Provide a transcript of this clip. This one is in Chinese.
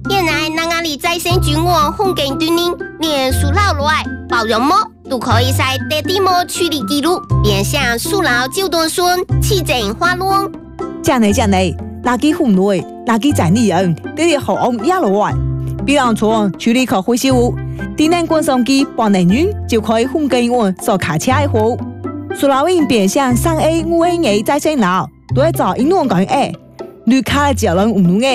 原来那里再生菌网风景对人，连树老来保养膜都可以在地地膜处理记录，变相树老就断孙，起正花乱。 真的，垃圾分类，垃圾整理人，你哋好安一路玩。比方说处理可回收物，电能滚送机半年远就可以风景网所卡车的货。树老因变相3A、5A 再生老，都会找英文讲你卡的责任唔同嘅。